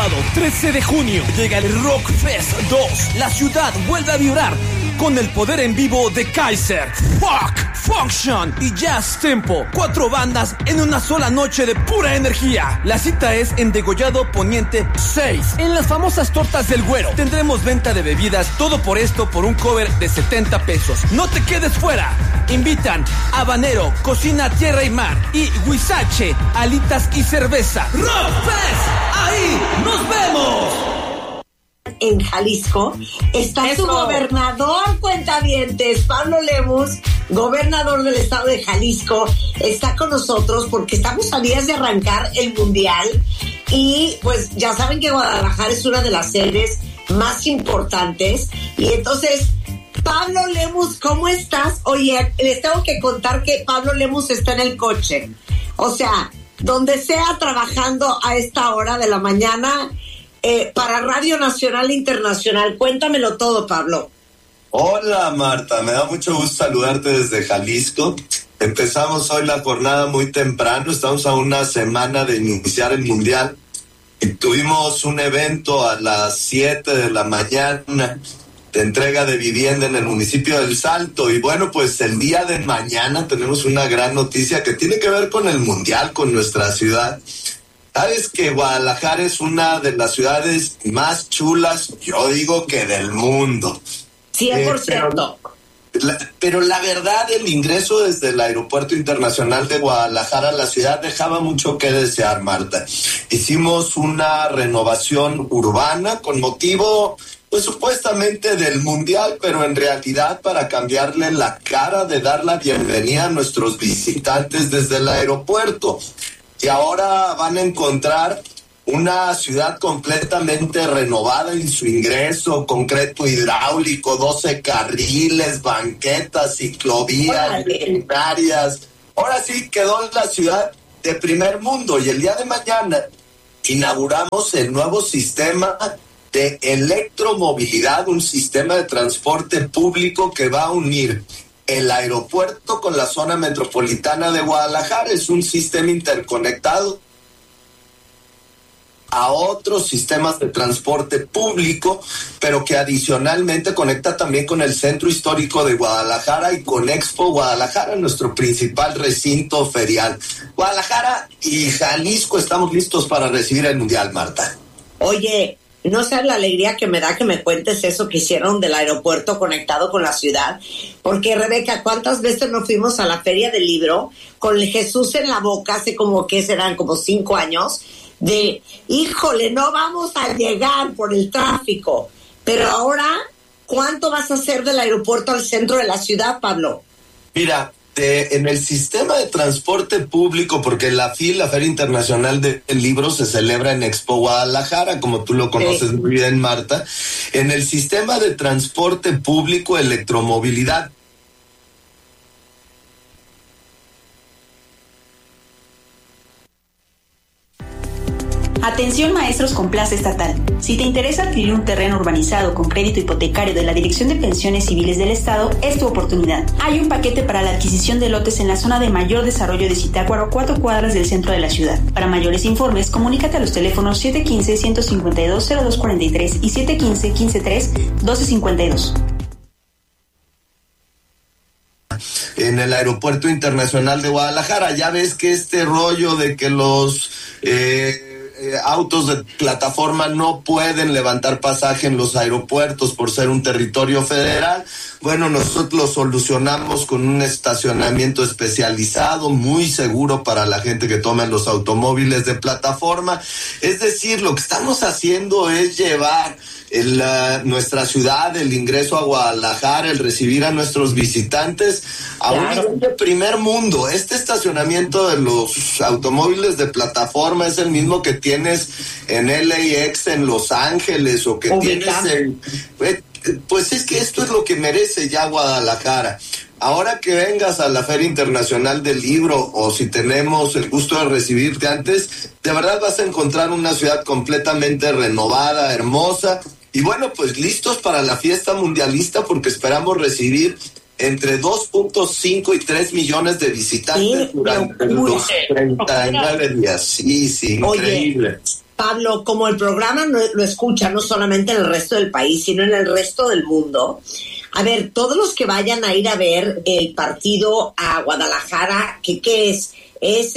Sábado 13 de junio llega el Rock Fest 2. La ciudad vuelve a vibrar con el poder en vivo de Kaiser, Fuck, Function y Jazz Tempo. 4 bandas en una sola noche de pura energía. La cita es en Degollado Poniente 6, en las famosas Tortas del Güero. Tendremos venta de bebidas, todo por esto por un cover de 70 pesos. No te quedes fuera. Invitan Habanero, Cocina Tierra y Mar y Huizache, Alitas y Cerveza. Rock Fest, ahí nos vemos. En Jalisco está su gobernador, cuentavientes, Pablo Lemus, gobernador del estado de Jalisco, está con nosotros porque estamos a días de arrancar el Mundial y pues ya saben que Guadalajara es una de las sedes más importantes y entonces, Pablo Lemus, ¿cómo estás? Oye, les tengo que contar que Pablo Lemus está en el coche, o sea, donde sea trabajando a esta hora de la mañana, para Radio Nacional Internacional. Cuéntamelo todo, Pablo. Hola, Marta. Me da mucho gusto saludarte desde Jalisco. Empezamos hoy la jornada muy temprano. Estamos a una semana de iniciar el Mundial. Y tuvimos un evento a las 7 de la mañana de entrega de vivienda en el municipio del Salto. Y bueno, pues el día de mañana tenemos una gran noticia que tiene que ver con el Mundial, con nuestra ciudad. Sabes que Guadalajara es una de las ciudades más chulas, yo digo que del mundo. 100%. Pero la verdad, el ingreso desde el Aeropuerto Internacional de Guadalajara a la ciudad dejaba mucho que desear, Marta. Hicimos una renovación urbana con motivo, pues supuestamente del Mundial, pero en realidad para cambiarle la cara, de dar la bienvenida a nuestros visitantes desde el aeropuerto. Y ahora van a encontrar una ciudad completamente renovada en su ingreso, concreto hidráulico, 12 carriles, banquetas, ciclovías, veterinarias. Ahora sí quedó la ciudad de primer mundo y el día de mañana inauguramos el nuevo sistema de electromovilidad, un sistema de transporte público que va a unir el aeropuerto con la zona metropolitana de Guadalajara. Es un sistema interconectado a otros sistemas de transporte público, pero que adicionalmente conecta también con el centro histórico de Guadalajara y con Expo Guadalajara, nuestro principal recinto ferial. Guadalajara y Jalisco estamos listos para recibir el Mundial, Marta. Oye, no sabes la alegría que me da que me cuentes eso que hicieron del aeropuerto conectado con la ciudad, porque Rebeca, ¿cuántas veces nos fuimos a la Feria del Libro con el Jesús en la boca hace como que serán como 5 años de, híjole, no vamos a llegar por el tráfico, pero ahora, ¿cuánto vas a hacer del aeropuerto al centro de la ciudad, Pablo? Mira, en el sistema de transporte público, porque la Feria Internacional del Libro se celebra en Expo Guadalajara, como tú lo conoces muy bien, Marta. En el sistema de transporte público, electromovilidad, Atención maestros con plaza estatal. Si te interesa adquirir un terreno urbanizado con crédito hipotecario de la Dirección de Pensiones Civiles del Estado, es tu oportunidad. Hay un paquete para la adquisición de lotes en la zona de mayor desarrollo de Zitácuaro, a 4 cuadras del centro de la ciudad. Para mayores informes, comunícate a los teléfonos 715-152-0243 y 715-153-1252. En el Aeropuerto Internacional de Guadalajara, ya ves que este rollo de que los autos de plataforma no pueden levantar pasaje en los aeropuertos por ser un territorio federal. Bueno, nosotros lo solucionamos con un estacionamiento especializado, muy seguro para la gente que toma los automóviles de plataforma. Es decir, lo que estamos haciendo es llevar nuestra ciudad, el ingreso a Guadalajara, el recibir a nuestros visitantes a un nivel de primer mundo. Este estacionamiento de los automóviles de plataforma es el mismo que tienes en LAX en Los Ángeles o que tienes en... Pues es que esto es lo que merece ya Guadalajara. Ahora que vengas a la Feria Internacional del Libro, o si tenemos el gusto de recibirte antes, de verdad vas a encontrar una ciudad completamente renovada, hermosa, y bueno, pues listos para la fiesta mundialista, porque esperamos recibir entre 2.5 y 3 millones de visitantes durante los 39 días. Sí, increíble. Oye, Pablo, como el programa lo escucha no solamente en el resto del país, sino en el resto del mundo, a ver, todos los que vayan a ir a ver el partido a Guadalajara, ¿qué es? Es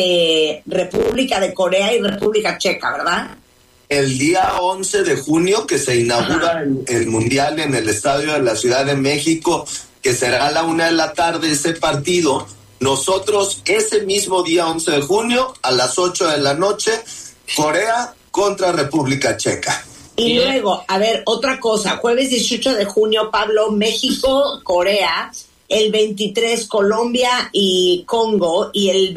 República de Corea y República Checa, ¿verdad? El día 11 de junio que se inaugura el Mundial en el Estadio de la Ciudad de México, que será a la 1:00 p.m. ese partido. Nosotros ese mismo día 11 de junio a las 8:00 p.m, Corea contra República Checa. Y luego, a ver, otra cosa, jueves 18 de junio, Pablo, México, Corea, el 23 Colombia y Congo, y el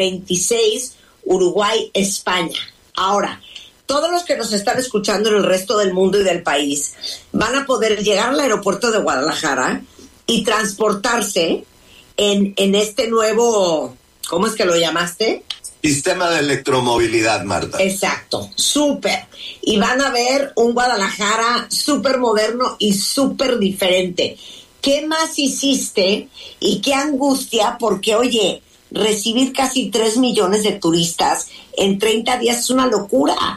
26 Uruguay, España. Ahora, todos los que nos están escuchando en el resto del mundo y del país van a poder llegar al aeropuerto de Guadalajara y transportarse en este nuevo, ¿cómo es que lo llamaste? Sistema de electromovilidad, Marta. Exacto, súper. Y van a ver un Guadalajara súper moderno y súper diferente. ¿Qué más hiciste y qué angustia? Porque, oye, recibir casi 3 millones de turistas en 30 días es una locura.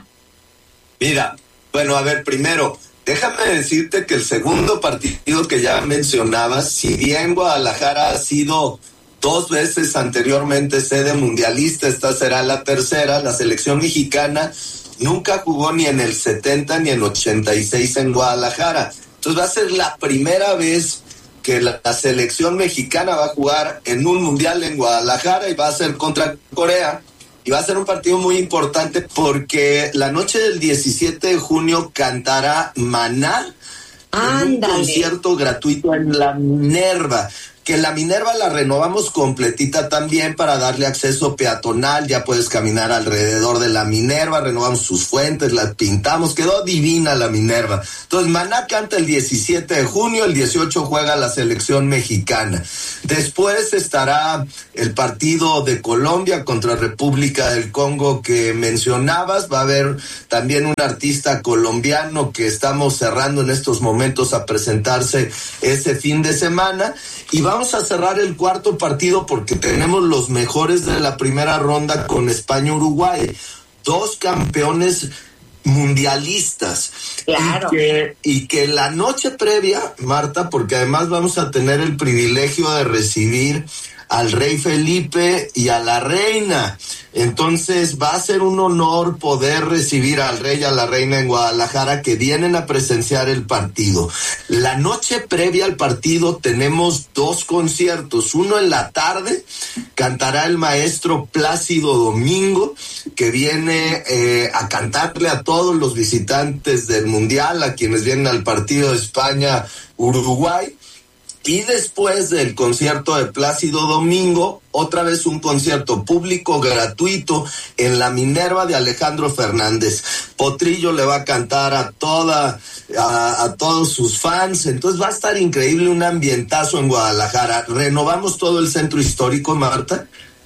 Mira, bueno, a ver, primero, déjame decirte que el segundo partido que ya mencionabas, si bien Guadalajara ha sido 2 veces anteriormente sede mundialista, esta será la tercera, la selección mexicana nunca jugó ni en el 70 ni en 86 en Guadalajara. Entonces va a ser la primera vez que la selección mexicana va a jugar en un mundial en Guadalajara y va a ser contra Corea. Y va a ser un partido muy importante porque la noche del 17 de junio cantará Maná en un concierto gratuito en la Minerva. Que la Minerva la renovamos completita también para darle acceso peatonal, ya puedes caminar alrededor de la Minerva, renovamos sus fuentes, las pintamos, quedó divina la Minerva. Entonces Maná canta el 17 de junio, el 18 juega la selección mexicana. Después estará el partido de Colombia contra República del Congo que mencionabas, va a haber también un artista colombiano que estamos cerrando en estos momentos a presentarse ese fin de semana, y vamos a cerrar el cuarto partido porque tenemos los mejores de la primera ronda con España-Uruguay, 2 campeones mundialistas. Claro. Y que la noche previa, Marta, porque además vamos a tener el privilegio de recibir al rey Felipe y a la reina. Entonces va a ser un honor poder recibir al rey y a la reina en Guadalajara, que vienen a presenciar el partido. La noche previa al partido tenemos 2 conciertos. Uno en la tarde, cantará el maestro Plácido Domingo, que viene a cantarle a todos los visitantes del Mundial, a quienes vienen al partido de España-Uruguay. Y después del concierto de Plácido Domingo, otra vez un concierto público gratuito en la Minerva de Alejandro Fernández. Potrillo le va a cantar a todos sus fans, entonces va a estar increíble, un ambientazo en Guadalajara. Renovamos todo el centro histórico, Marta.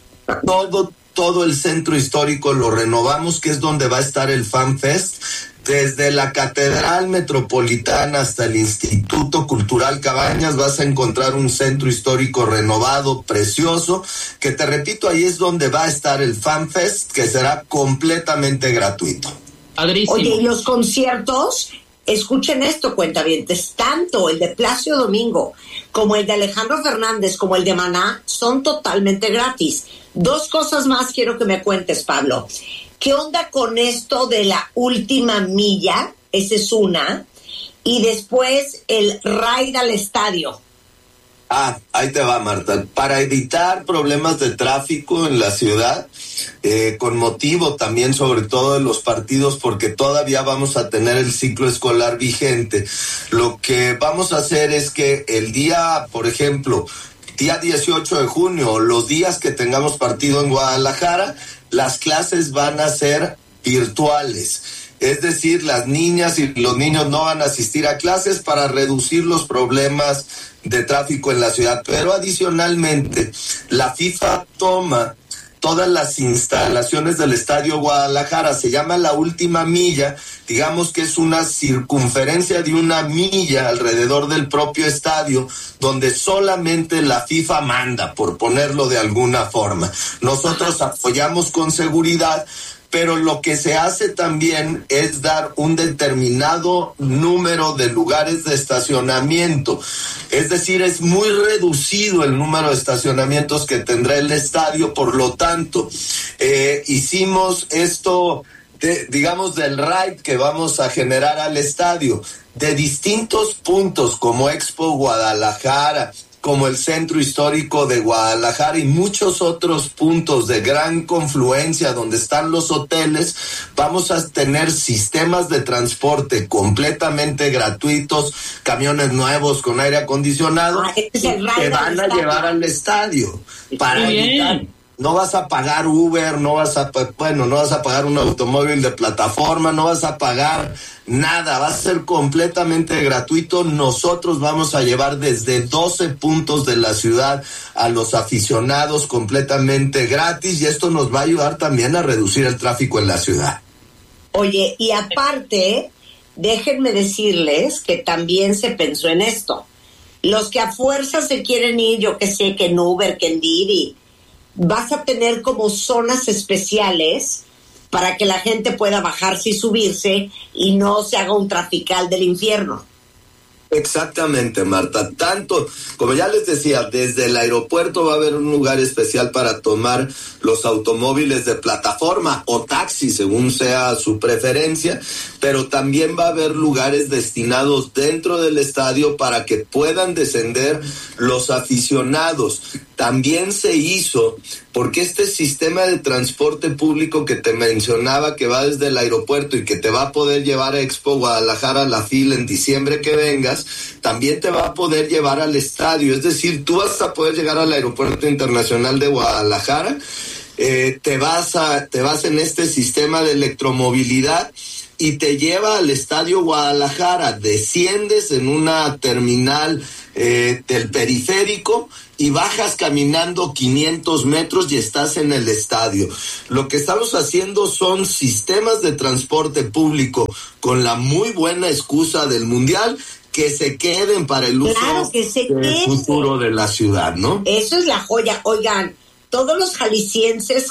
Todo el centro histórico lo renovamos, que es donde va a estar el Fan Fest. Desde la Catedral Metropolitana hasta el Instituto Cultural Cabañas vas a encontrar un centro histórico renovado, precioso, que te repito, ahí es donde va a estar el Fan Fest, que será completamente gratuito. Padrísimo. Oye, y los conciertos, escuchen esto, cuentavientes, tanto el de Plácido Domingo como el de Alejandro Fernández como el de Maná son totalmente gratis. 2 cosas más quiero que me cuentes, Pablo. ¿Qué onda con esto de la última milla? Esa es una. Y después el ride al estadio. Ahí te va, Marta. Para evitar problemas de tráfico en la ciudad, con motivo también sobre todo de los partidos, porque todavía vamos a tener el ciclo escolar vigente, lo que vamos a hacer es que el día, por ejemplo, día 18 de junio, los días que tengamos partido en Guadalajara, las clases van a ser virtuales. Es decir, las niñas y los niños no van a asistir a clases para reducir los problemas de tráfico en la ciudad. Pero adicionalmente, la FIFA toma todas las instalaciones del Estadio Guadalajara, se llama La Última Milla, digamos que es una circunferencia de 1 milla alrededor del propio estadio, donde solamente la FIFA manda, por ponerlo de alguna forma. Nosotros apoyamos con seguridad, pero lo que se hace también es dar un determinado número de lugares de estacionamiento. Es decir, es muy reducido el número de estacionamientos que tendrá el estadio, por lo tanto, hicimos esto, digamos, del ride que vamos a generar al estadio, de distintos puntos como Expo Guadalajara, como el Centro Histórico de Guadalajara y muchos otros puntos de gran confluencia donde están los hoteles. Vamos a tener sistemas de transporte completamente gratuitos, camiones nuevos con aire acondicionado, que van a llevar al estadio para evitar. No vas a pagar Uber, no vas a pagar un automóvil de plataforma, no vas a pagar nada, va a ser completamente gratuito. Nosotros vamos a llevar desde 12 puntos de la ciudad a los aficionados completamente gratis, y esto nos va a ayudar también a reducir el tráfico en la ciudad. Oye, y aparte, déjenme decirles que también se pensó en esto. Los que a fuerza se quieren ir, yo que sé, que en Uber, que en Didi, vas a tener como zonas especiales para que la gente pueda bajarse y subirse y no se haga un trafical del infierno. Exactamente, Marta. Tanto, como ya les decía, desde el aeropuerto va a haber un lugar especial para tomar los automóviles de plataforma o taxi, según sea su preferencia, pero también va a haber lugares destinados dentro del estadio para que puedan descender los aficionados. También se hizo, porque este sistema de transporte público que te mencionaba, que va desde el aeropuerto y que te va a poder llevar a Expo Guadalajara, a la fila en diciembre que vengas, también te va a poder llevar al estadio. Es decir, tú vas a poder llegar al Aeropuerto Internacional de Guadalajara, te vas en este sistema de electromovilidad y te lleva al Estadio Guadalajara, desciendes en una terminal del periférico y bajas caminando 500 metros y estás en el estadio. Lo que estamos haciendo son sistemas de transporte público con la muy buena excusa del Mundial, que se queden para el uso del futuro de la ciudad, ¿no? Eso es la joya. Oigan, todos los jaliscienses,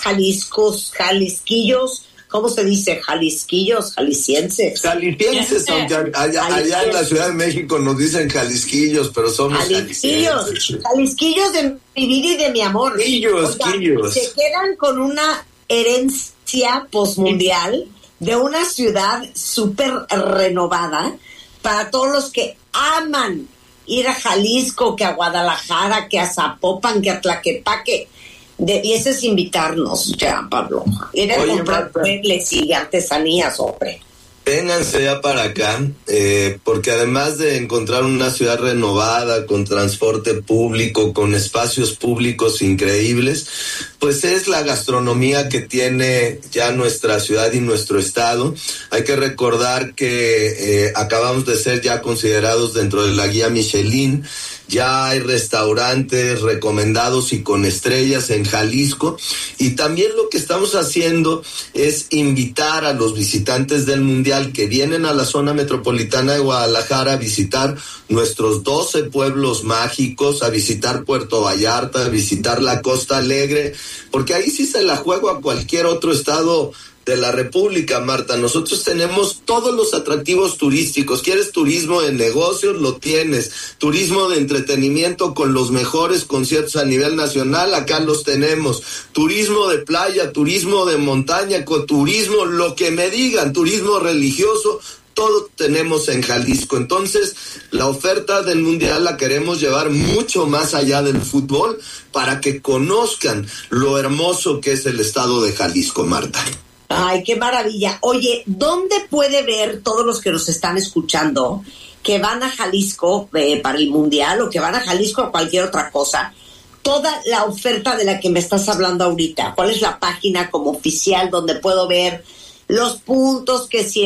jalisquillos, ¿cómo se dice? Jalisquillos, jaliscienses. Jaliscienses, aunque allá en la Ciudad de México nos dicen jalisquillos, pero somos jaliscienses. Jalisquillos de mi vida y de mi amor. Quillos. Se quedan con una herencia posmundial de una ciudad súper renovada para todos los que aman ir a Jalisco, que a Guadalajara, que a Zapopan, que a Tlaquepaque. Debieses invitarnos ya, Pablo. Ir a comprar muebles y artesanías, hombre. Vénganse ya para acá, porque además de encontrar una ciudad renovada, con transporte público, con espacios públicos increíbles, pues es la gastronomía que tiene ya nuestra ciudad y nuestro estado. Hay que recordar que acabamos de ser ya considerados dentro de la guía Michelin. Ya hay restaurantes recomendados y con estrellas en Jalisco, y también lo que estamos haciendo es invitar a los visitantes del Mundial que vienen a la zona metropolitana de Guadalajara a visitar nuestros 12 pueblos mágicos, a visitar Puerto Vallarta, a visitar la Costa Alegre, porque ahí sí se la juego a cualquier otro estado de la República, Marta. Nosotros tenemos todos los atractivos turísticos. ¿Quieres turismo de negocios? Lo tienes. Turismo de entretenimiento con los mejores conciertos a nivel nacional, acá los tenemos. Turismo de playa, turismo de montaña, turismo, lo que me digan, turismo religioso, todo tenemos en Jalisco. Entonces, la oferta del Mundial la queremos llevar mucho más allá del fútbol para que conozcan lo hermoso que es el estado de Jalisco, Marta. Ay, qué maravilla. Oye, ¿dónde puede ver todos los que nos están escuchando que van a Jalisco para el Mundial, o que van a Jalisco a cualquier otra cosa, toda la oferta de la que me estás hablando ahorita? ¿Cuál es la página como oficial donde puedo ver los puntos, que si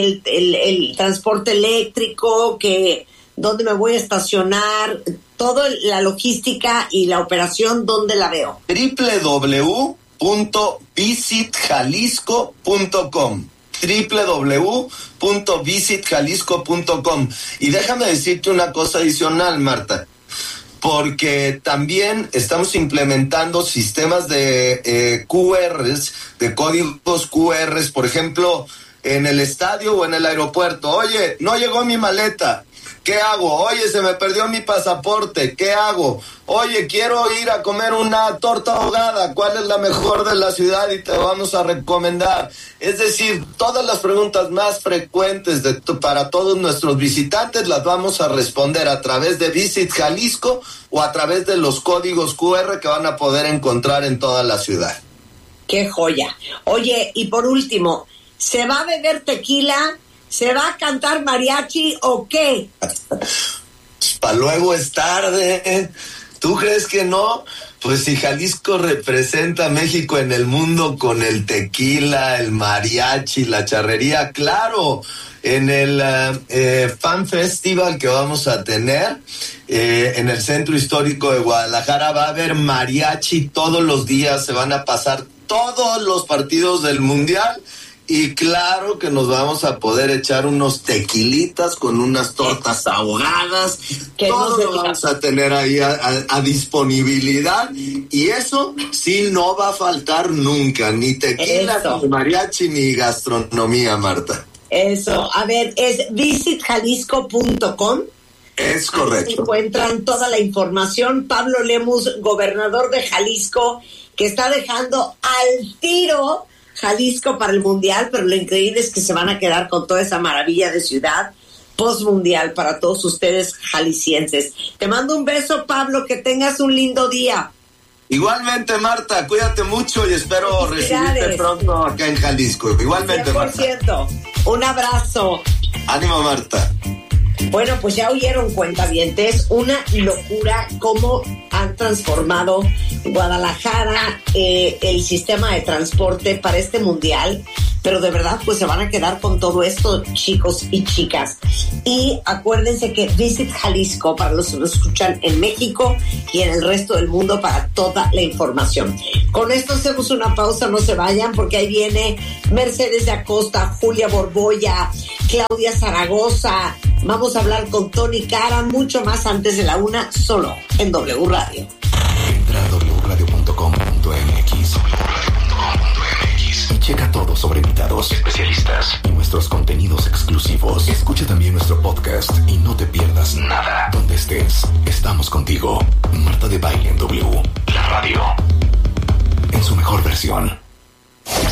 el transporte eléctrico, que dónde me voy a estacionar, toda la logística y la operación, dónde la veo? www.visitjalisco.com www.visitjalisco.com. Y déjame decirte una cosa adicional, Marta, porque también estamos implementando sistemas de QRs, de códigos QRs, por ejemplo, en el estadio o en el aeropuerto. Oye, no llegó mi maleta, ¿qué hago? Oye, se me perdió mi pasaporte, ¿qué hago? Oye, quiero ir a comer una torta ahogada, ¿cuál es la mejor de la ciudad? Y te vamos a recomendar. Es decir, todas las preguntas más frecuentes para todos nuestros visitantes las vamos a responder a través de Visit Jalisco o a través de los códigos QR que van a poder encontrar en toda la ciudad. ¡Qué joya! Oye, y por último, ¿se va a beber tequila? ¿Se va a cantar mariachi o qué? Para luego es tarde. ¿Tú crees que no? Pues si Jalisco representa a México en el mundo con el tequila, el mariachi, la charrería, claro. En el Fan Festival que vamos a tener en el Centro Histórico de Guadalajara va a haber mariachi todos los días, se van a pasar todos los partidos del Mundial. Y claro que nos vamos a poder echar unos tequilitas con unas tortas ahogadas. Todo lo vamos a tener ahí a disponibilidad. Y eso sí no va a faltar nunca. Ni tequila, ni mariachi, ni gastronomía, Marta. Eso. A ver, es visitjalisco.com. Es correcto. Ahí encuentran toda la información. Pablo Lemus, gobernador de Jalisco, que está dejando al tiro Jalisco para el Mundial, pero lo increíble es que se van a quedar con toda esa maravilla de ciudad post-mundial para todos ustedes jaliscienses. Te mando un beso, Pablo, que tengas un lindo día. Igualmente, Marta, cuídate mucho y espero recibirte pronto acá en Jalisco. Igualmente, 100%. Marta. Un abrazo. Ánimo, Marta. Bueno, pues ya oyeron, cuentavientes, una locura cómo han transformado Guadalajara, el sistema de transporte para este mundial, pero de verdad pues se van a quedar con todo esto, chicos y chicas. Y acuérdense que Visit Jalisco, para los que lo escuchan en México y en el resto del mundo, para toda la información. Con esto hacemos una pausa, no se vayan, porque ahí viene Mercedes de Acosta, Julia Borbolla, Claudia Zaragoza. Vamos a hablar con Tony Cara, mucho más antes de la 1, solo en W Radio. Entra a wradio.com.mx y checa todo sobre invitados, especialistas y nuestros contenidos exclusivos. Escucha también nuestro podcast y no te pierdas nada. Donde estés, estamos contigo. Marta de Baile en W, la radio, en su mejor versión.